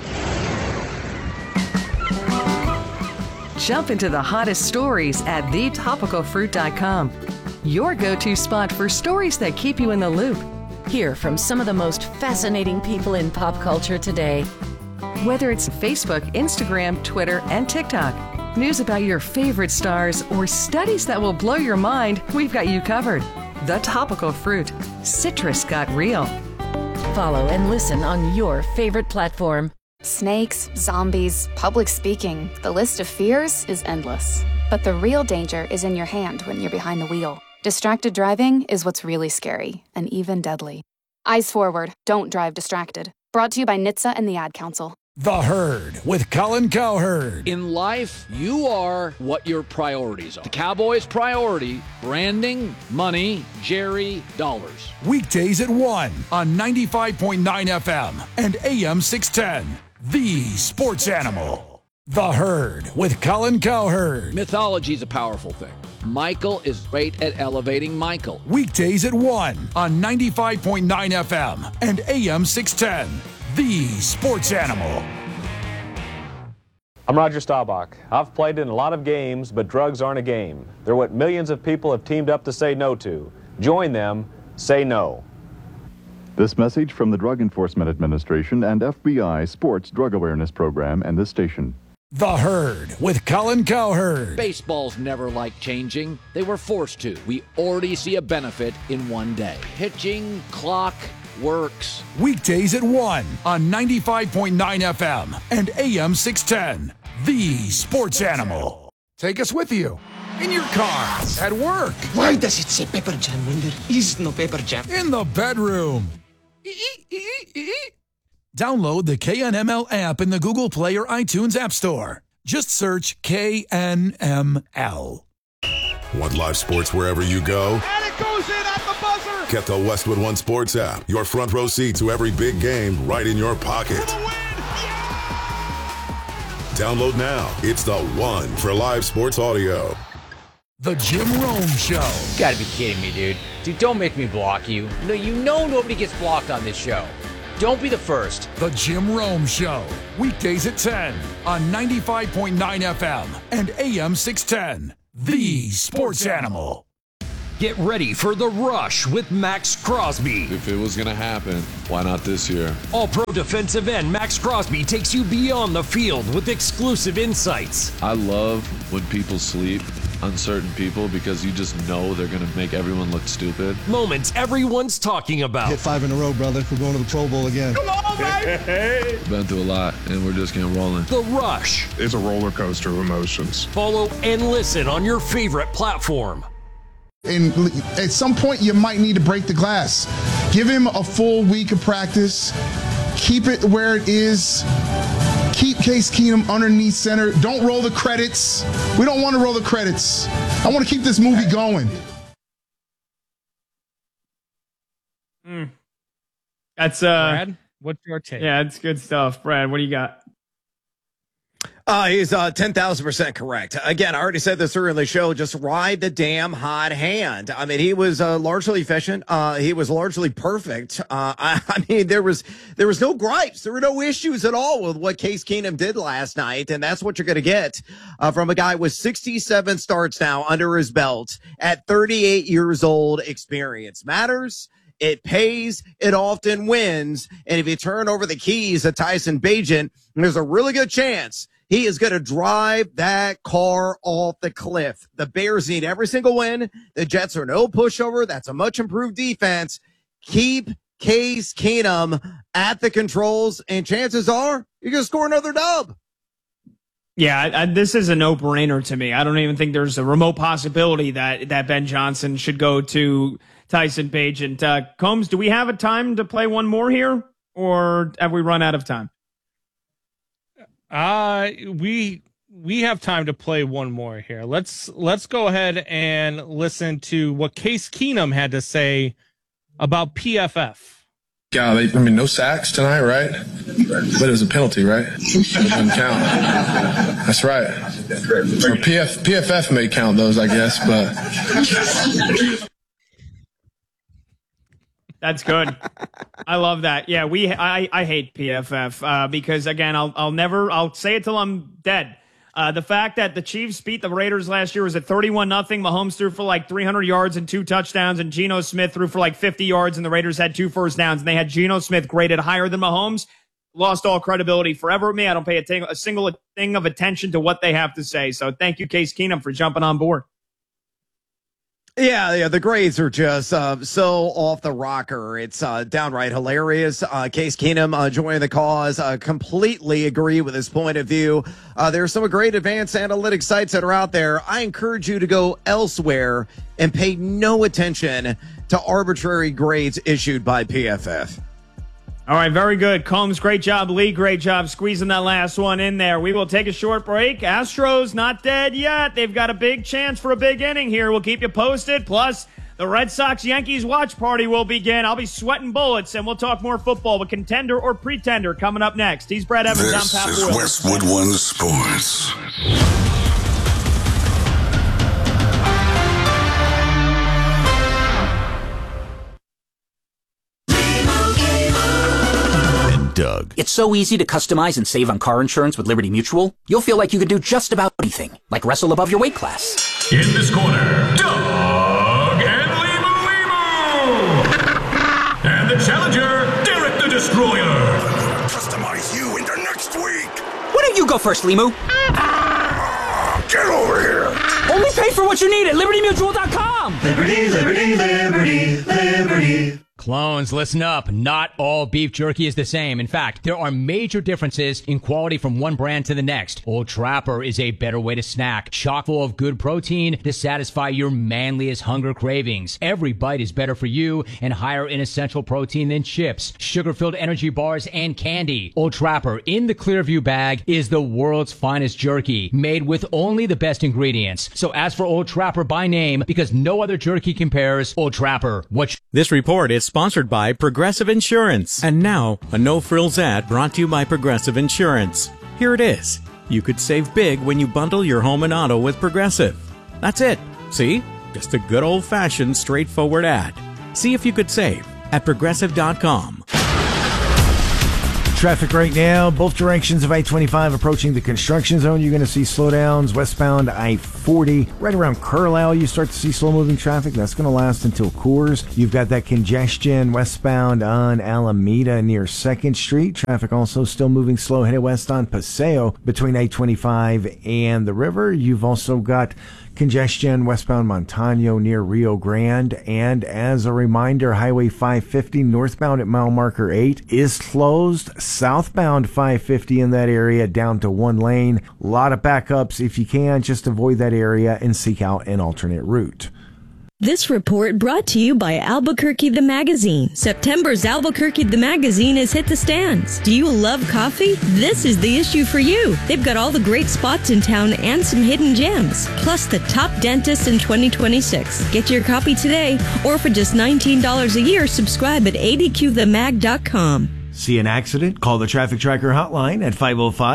Jump into the hottest stories at thetopicalfruit.com. Your go-to spot for stories that keep you in the loop. Hear from some of the most fascinating people in pop culture today. Whether it's Facebook, Instagram, Twitter, and TikTok, news about your favorite stars, or studies that will blow your mind, we've got you covered. The Topical Fruit. Citrus got real. Follow and listen on your favorite platform. Snakes, zombies, public speaking. The list of fears is endless. But the real danger is in your hand when you're behind the wheel. Distracted driving is what's really scary and even deadly. Eyes forward. Don't drive distracted. Brought to you by NHTSA and the Ad Council. The Herd with Colin Cowherd. In life, you are what your priorities are. The Cowboys' priority, branding, money, Jerry, dollars. Weekdays at 1 on 95.9 FM and AM 610. The Sports Animal. The Herd with Colin Cowherd. Mythology is a powerful thing. Michael is great at elevating Michael. Weekdays at 1 on 95.9 FM and AM 610. The Sports Animal. I'm Roger Staubach. I've played in a lot of games, but drugs aren't a game. They're what millions of people have teamed up to say no to. Join them. Say no. This message from the Drug Enforcement Administration and FBI Sports Drug Awareness Program and this station. The Herd with Colin Cowherd. Baseball's never liked changing. They were forced to. We already see a benefit in one day. Pitching, clock, works. Weekdays at 1 on 95.9 FM and AM 610. The Sports Animal. Take us with you. In your car, at work. Why does it say Pepper Jam when there is no Pepper Jam? In the bedroom. Download the KNML app in the Google Play or iTunes App Store. Just search KNML. Want live sports wherever you go? And it goes in at the buzzer. Get the Westwood One Sports app. Your front row seat to every big game right in your pocket. Download now. It's the one for live sports audio. The Jim Rome Show. You gotta be kidding me, dude. Dude, don't make me block you. No, you know nobody gets blocked on this show. Don't be the first. The Jim Rome Show. Weekdays at 10 on 95.9 FM and AM 610. The Sports Animal. Get ready for The Rush with Max Crosby. If it was going to happen, why not this year? All-pro defensive end Max Crosby takes you beyond the field with exclusive insights. I love when people sleep on certain people because you just know they're going to make everyone look stupid. Moments everyone's talking about. Hit 5 in a row, brother. We're going to the Pro Bowl again. Come on, baby! Been through a lot, and we're just getting rolling. The Rush. It's a roller coaster of emotions. Follow and listen on your favorite platform. And at some point, you might need to break the glass. Give him a full week of practice. Keep it where it is. Keep Case Keenum underneath center. Don't roll the credits. We don't want to roll the credits. I want to keep this movie going. That's Brad, what's your take? Yeah, it's good stuff. Brad, what do you got? He's 10,000% correct. Again, I already said this earlier in the show. Just ride the damn hot hand. I mean, he was largely efficient. He was largely perfect. I mean, there was no gripes. There were no issues at all with what Case Keenum did last night, and that's what you're going to get from a guy with 67 starts now under his belt at 38 years old. Experience matters. It pays. It often wins. And if you turn over the keys to Tyson Bagent, there's a really good chance he is going to drive that car off the cliff. The Bears need every single win. The Jets are no pushover. That's a much improved defense. Keep Case Keenum at the controls, and chances are you're going to score another dub. Yeah, this is a no-brainer to me. I don't even think there's a remote possibility that Ben Johnson should go to Tyson Bagent. Combs, do we have a time to play one more here, or have we run out of time? We have time to play one more here. Let's go ahead and listen to what Case Keenum had to say about PFF. Yeah, no sacks tonight, right? But it was a penalty, right? It doesn't count. That's right. Or PFF may count those, I guess, but. That's good. I love that. Yeah, I hate PFF because again, I'll say it till I'm dead. The fact that the Chiefs beat the Raiders last year was at 31-0. Mahomes threw for like 300 yards and 2 touchdowns, and Geno Smith threw for like 50 yards, and the Raiders had 2 first downs, and they had Geno Smith graded higher than Mahomes. Lost all credibility forever with me. I don't pay a single thing of attention to what they have to say. So thank you, Case Keenum, for jumping on board. Yeah, the grades are just so off the rocker. It's downright hilarious. Case Keenum joining the cause. Completely agree with his point of view. There are some great advanced analytics sites that are out there. I encourage you to go elsewhere and pay no attention to arbitrary grades issued by PFF. All right, very good. Combs, great job. Lee, great job squeezing that last one in there. We will take a short break. Astros not dead yet. They've got a big chance for a big inning here. We'll keep you posted. Plus, the Red Sox-Yankees watch party will begin. I'll be sweating bullets, and we'll talk more football with contender or pretender coming up next. He's Brad Evans. This I'm Pat is Boyle. Westwood One Sports. Doug. It's so easy to customize and save on car insurance with Liberty Mutual. You'll feel like you could do just about anything, like wrestle above your weight class. In this corner, Doug and Limu. And the challenger, Derek the Destroyer. Customize you into next week. Why don't you go first, Limu? Get over here. Only pay for what you need at LibertyMutual.com. Liberty, liberty, liberty, liberty. Clones, listen up. Not all beef jerky is the same. In fact, there are major differences in quality from one brand to the next. Old Trapper is a better way to snack, chock full of good protein to satisfy your manliest hunger cravings. Every bite is better for you and higher in essential protein than chips, sugar-filled energy bars, and candy. Old Trapper in the Clearview bag is the world's finest jerky, made with only the best ingredients. So ask for Old Trapper by name because no other jerky compares. Old Trapper. This report is sponsored by Progressive Insurance. And now, a no-frills ad brought to you by Progressive Insurance. Here it is. You could save big when you bundle your home and auto with Progressive. That's it. See? Just a good old-fashioned, straightforward ad. See if you could save at Progressive.com. Traffic right now, both directions of I-25 approaching the construction zone. You're going to see slowdowns westbound I-40. Right around Carlisle, you start to see slow-moving traffic. That's going to last until Coors. You've got that congestion westbound on Alameda near 2nd Street. Traffic also still moving slow headed west on Paseo between I-25 and the river. You've also got congestion westbound Montano near Rio Grande. And as a reminder, Highway 550 northbound at mile marker 8 is closed. Southbound 550 in that area down to one lane. A lot of backups. If you can, just avoid that area and seek out an alternate route. This report brought to you by Albuquerque the Magazine. September's Albuquerque the Magazine has hit the stands. Do you love coffee? This is the issue for you. They've got all the great spots in town and some hidden gems, plus the top dentists in 2026. Get your copy today, or for just $19 a year, subscribe at adqthemag.com. See an accident? Call the Traffic Tracker hotline at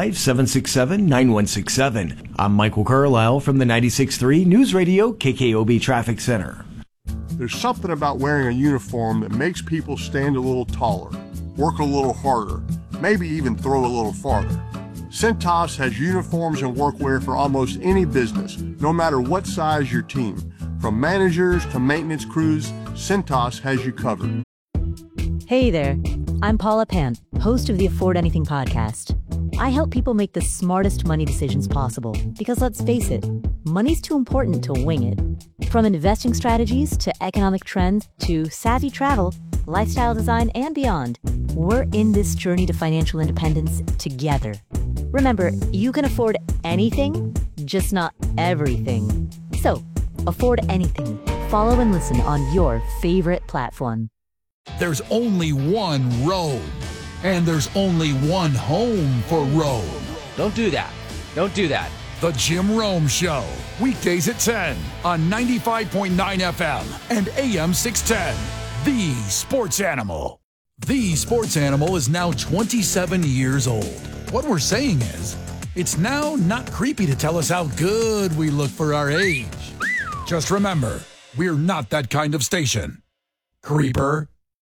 505-767-9167. I'm Michael Carlisle from the 96.3 News Radio KKOB Traffic Center. There's something about wearing a uniform that makes people stand a little taller, work a little harder, maybe even throw a little farther. Cintas has uniforms and workwear for almost any business, no matter what size your team. From managers to maintenance crews, Cintas has you covered. Hey there, I'm Paula Pan, host of the Afford Anything podcast. I help people make the smartest money decisions possible because let's face it, money's too important to wing it. From investing strategies to economic trends to savvy travel, lifestyle design, and beyond, we're in this journey to financial independence together. Remember, you can afford anything, just not everything. So, afford anything. Follow and listen on your favorite platform. There's only one road, and there's only one home for Rome. Don't do that. Don't do that. The Jim Rome Show, weekdays at 10 on 95.9 FM and AM 610. The Sports Animal. The Sports Animal is now 27 years old. What we're saying is, it's now not creepy to tell us how good we look for our age. Just remember, we're not that kind of station. Creeper.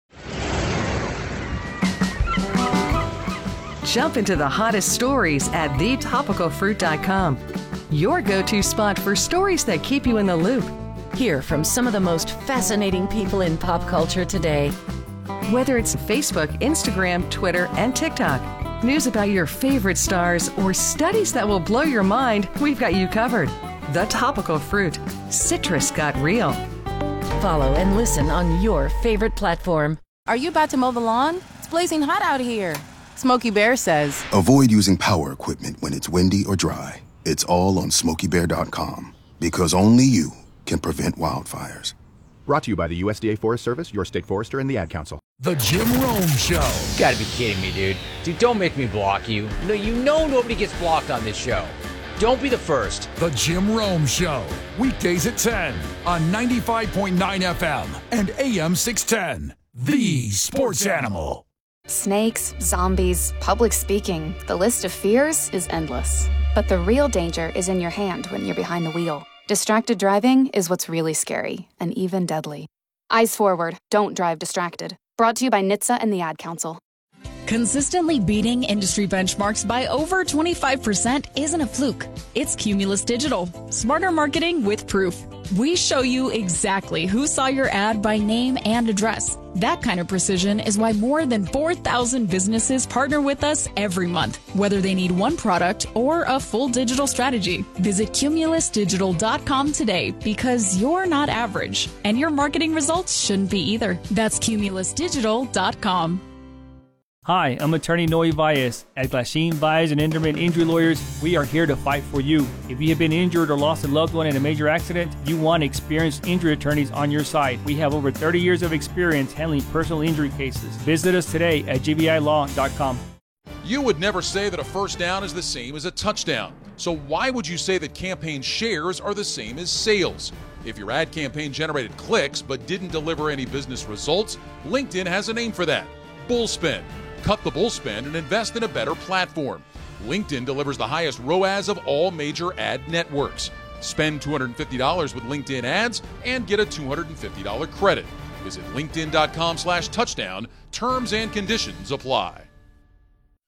Jump into the hottest stories at thetopicalfruit.com. Your go-to spot for stories that keep you in the loop. Hear from some of the most fascinating people in pop culture today. Whether it's Facebook, Instagram, Twitter, and TikTok, news about your favorite stars, or studies that will blow your mind, we've got you covered. The Topical Fruit. Citrus got real. Follow and listen on your favorite platform. Are you about to mow the lawn? It's blazing hot out here. Smokey Bear says, avoid using power equipment when it's windy or dry. It's all on SmokeyBear.com, because only you can prevent wildfires. Brought to you by the USDA Forest Service, your state forester, and the Ad Council. The Jim Rome Show. You gotta be kidding me, dude. Dude, don't make me block you. No, you know nobody gets blocked on this show. Don't be the first. The Jim Rome Show, weekdays at 10 on 95.9 FM and AM 610. The Sports Animal. Snakes, zombies, public speaking. The list of fears is endless. But the real danger is in your hand when you're behind the wheel. Distracted driving is what's really scary and even deadly. Eyes forward, don't drive distracted. Brought to you by NHTSA and the Ad Council. Consistently beating industry benchmarks by over 25% isn't a fluke. It's Cumulus Digital. Smarter marketing with proof. We show you exactly who saw your ad by name and address. That kind of precision is why more than 4,000 businesses partner with us every month, whether they need one product or a full digital strategy. Visit cumulusdigital.com today because you're not average, and your marketing results shouldn't be either. That's cumulusdigital.com. Hi, I'm attorney Noe Valles. At Glasheen, Valles and Enderman Injury Lawyers, we are here to fight for you. If you have been injured or lost a loved one in a major accident, you want experienced injury attorneys on your side. We have over 30 years of experience handling personal injury cases. Visit us today at gbilaw.com. You would never say that a first down is the same as a touchdown. So why would you say that campaign shares are the same as sales? If your ad campaign generated clicks but didn't deliver any business results, LinkedIn has a name for that: Bullspend. Cut the bullspend and invest in a better platform. LinkedIn delivers the highest ROAS of all major ad networks. Spend $250 with LinkedIn ads and get a $250 credit. Visit linkedin.com/touchdown. Terms and conditions apply.